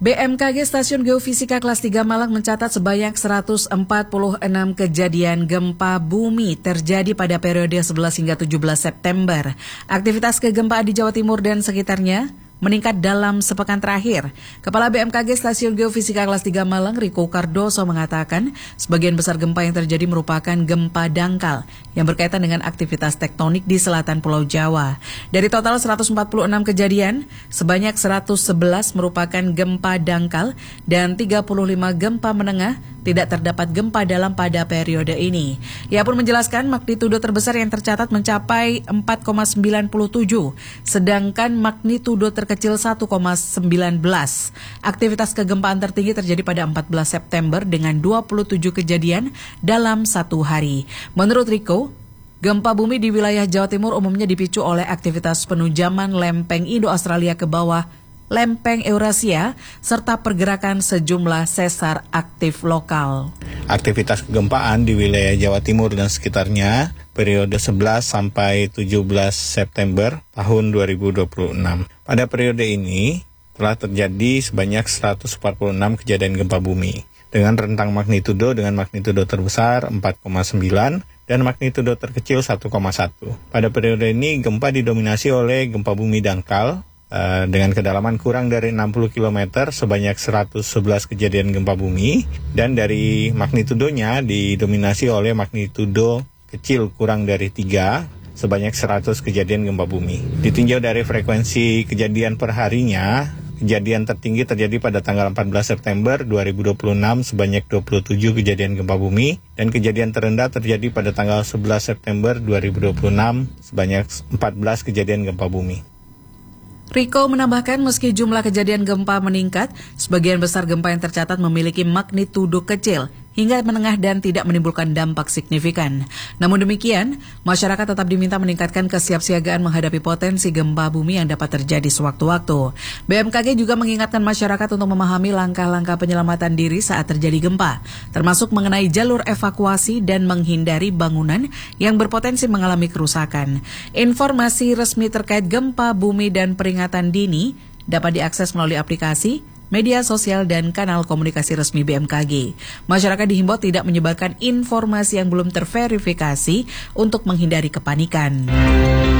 BMKG Stasiun Geofisika Kelas 3 Malang mencatat sebanyak 146 kejadian gempa bumi terjadi pada periode 11 hingga 17 September. Aktivitas kegempaan di Jawa Timur dan sekitarnya meningkat dalam sepekan terakhir. Kepala BMKG Stasiun Geofisika Kelas 3 Malang, Riko Cardoso, mengatakan sebagian besar gempa yang terjadi merupakan gempa dangkal yang berkaitan dengan aktivitas tektonik di selatan Pulau Jawa. Dari total 146 kejadian, sebanyak 111 merupakan gempa dangkal dan 35 gempa menengah. Tidak terdapat gempa dalam pada periode ini. Ia pun menjelaskan magnitudo terbesar yang tercatat mencapai 4,97, sedangkan magnitudo terkecil 1,19. Aktivitas kegempaan tertinggi terjadi pada 14 September dengan 27 kejadian dalam satu hari. Menurut Riko, gempa bumi di wilayah Jawa Timur umumnya dipicu oleh aktivitas penunjaman lempeng Indo-Australia ke bawah lempeng Eurasia, serta pergerakan sejumlah sesar aktif lokal. Aktivitas kegempaan di wilayah Jawa Timur dan sekitarnya periode 11 sampai 17 September tahun 2026. Pada periode ini telah terjadi sebanyak 146 kejadian gempa bumi dengan rentang magnitudo terbesar 4,9 dan magnitudo terkecil 1,1. Pada periode ini gempa didominasi oleh gempa bumi dangkal dengan kedalaman kurang dari 60 km sebanyak 111 kejadian gempa bumi, dan dari magnitudonya didominasi oleh magnitudo kecil kurang dari 3 sebanyak 100 kejadian gempa bumi. Ditinjau dari frekuensi kejadian per harinya, kejadian tertinggi terjadi pada tanggal 14 September 2026 sebanyak 27 kejadian gempa bumi, dan kejadian terendah terjadi pada tanggal 11 September 2026 sebanyak 14 kejadian gempa bumi. Riko menambahkan meski jumlah kejadian gempa meningkat, sebagian besar gempa yang tercatat memiliki magnitudo kecil hingga menengah dan tidak menimbulkan dampak signifikan. Namun demikian, masyarakat tetap diminta meningkatkan kesiapsiagaan menghadapi potensi gempa bumi yang dapat terjadi sewaktu-waktu. BMKG juga mengingatkan masyarakat untuk memahami langkah-langkah penyelamatan diri saat terjadi gempa, termasuk mengenai jalur evakuasi dan menghindari bangunan yang berpotensi mengalami kerusakan. Informasi resmi terkait gempa bumi dan peringatan dini dapat diakses melalui aplikasi, media sosial, dan kanal komunikasi resmi BMKG. Masyarakat dihimbau tidak menyebarkan informasi yang belum terverifikasi untuk menghindari kepanikan.